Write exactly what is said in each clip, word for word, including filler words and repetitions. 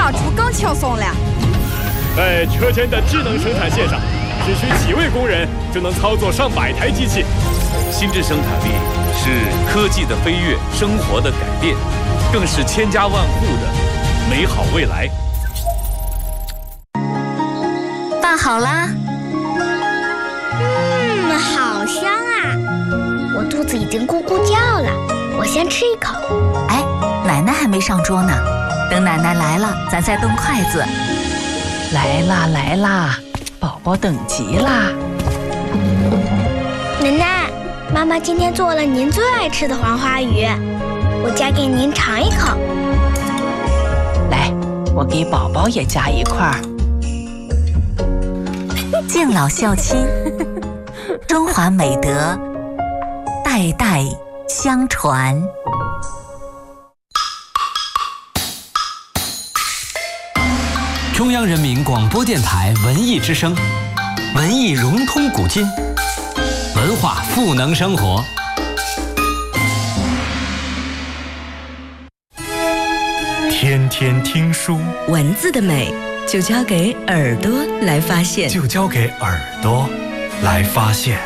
当初更轻松了。 在车间的智能生产线上，只需几位工人就能操作上百台机器。 心智生产力是科技的飞跃，生活的改变，更是千家万户的美好未来。 饭好啦。 嗯，好香啊！我肚子已经咕咕叫了，我先吃一口。 哎，奶奶还没上桌呢，等奶奶来了，咱再动筷子。 来啦来啦，宝宝等急啦！ 奶奶，妈妈今天做了您最爱吃的黄花鱼，我夹给您尝一口。 来，我给宝宝也夹一块儿。 敬老孝亲，中华美德代代相传。 中央人民广播电台文艺之声，文艺融通古今，文化赋能生活。 天天听书， 文字的美就交给耳朵来发现， 就交给耳朵来发现。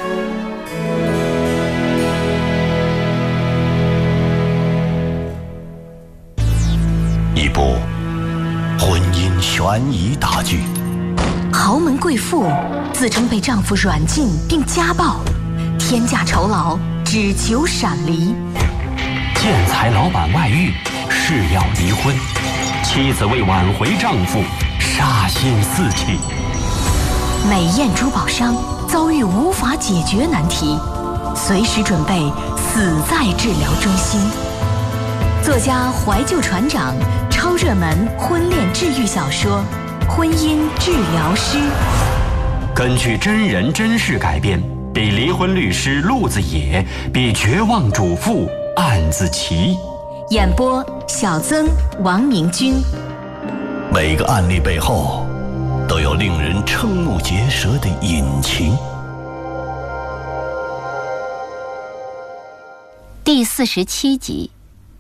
一部婚姻悬疑大剧， 豪门贵妇自称被丈夫软禁并家暴，天价酬劳只求闪离。 建材老板外遇，誓要离婚，妻子为挽回丈夫，杀心四起。 美艳珠宝商遭遇无法解决难题，随时准备死在治疗中心。作家怀旧船长超热门婚恋治愈小说《婚姻治疗师》， 根据真人真事改编，比离婚律师陆子野，比绝望主妇案子奇。 演播小曾、王明君。 每个案例背后都有令人瞠目结舌的隐情。 第四十七集。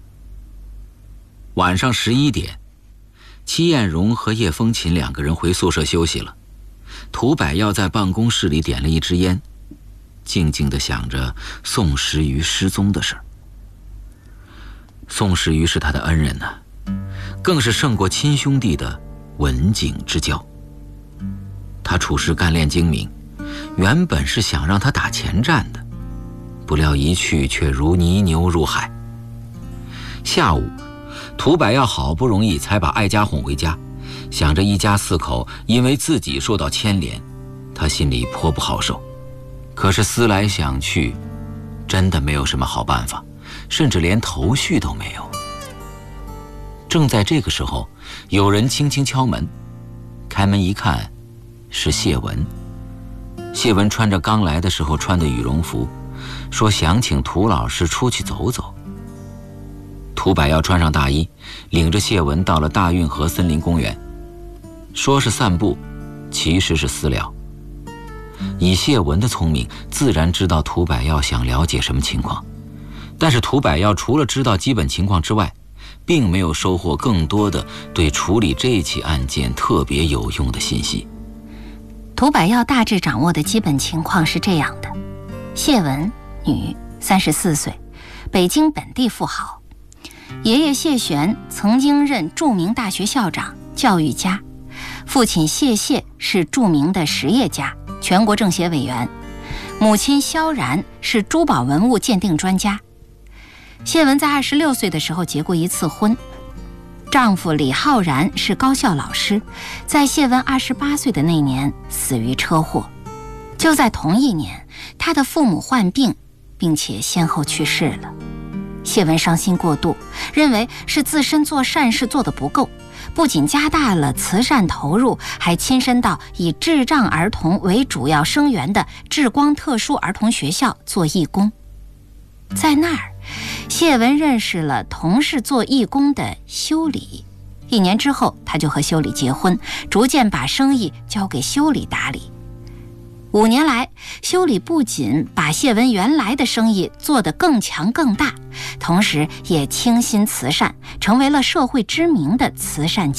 晚上十一点，戚艳荣和叶风琴两个人回宿舍休息了。涂百耀在办公室里点了一支烟，静静地想着宋时瑜失踪的事儿。宋时瑜是他的恩人呢、啊，更是胜过亲兄弟的文景之交。他处事干练精明，原本是想让他打前站的，不料一去却如泥牛入海。下午，涂百耀好不容易才把哀家哄回家，想着一家四口因为自己受到牵连，他心里颇不好受。可是思来想去，真的没有什么好办法，甚至连头绪都没有。正在这个时候，有人轻轻敲门，开门一看，是谢文。谢文穿着刚来的时候穿的羽绒服，说想请涂老师出去走走。涂百耀穿上大衣，领着谢文到了大运河森林公园，说是散步，其实是私聊。以谢文的聪明，自然知道涂百耀想了解什么情况，但是涂百耀除了知道基本情况之外，并没有收获更多的对处理这起案件特别有用的信息。 涂百耀大致掌握的基本情况是这样的：谢文，女，三十四岁，北京本地富豪。爷爷谢玄曾经任著名大学校长、教育家，父亲谢谢是著名的实业家、全国政协委员，母亲萧然是珠宝文物鉴定专家。谢文在二十六岁的时候结过一次婚，丈夫李浩然是高校老师，在谢文二十八岁的那年死于车祸。就在同一年，他的父母患病，并且先后去世了。谢文伤心过度，认为是自身做善事做得不够，不仅加大了慈善投入，还亲身到以智障儿童为主要生源的智光特殊儿童学校做义工。在那儿，谢文认识了同是做义工的修理。一年之后，他就和修理结婚，逐渐把生意交给修理打理。五年来，修理不仅把谢文原来的生意做得更强更大，同时也倾心慈善，成为了社会知名的慈善家。